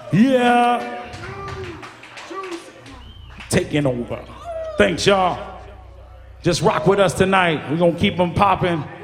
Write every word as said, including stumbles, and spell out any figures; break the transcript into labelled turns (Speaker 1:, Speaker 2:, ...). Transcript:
Speaker 1: Yeah. Taking over. Thanks, y'all. Just rock with us tonight. We're going to keep them popping.